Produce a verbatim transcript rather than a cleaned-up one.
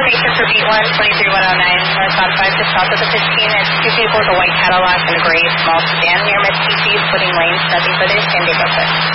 information for beat one, twenty-three one oh nine, northbound five just south of the fifteen. It's two people with a white Cadillac and a gray small sedan near Mesquite, splitting lanes, nothing further, same day, go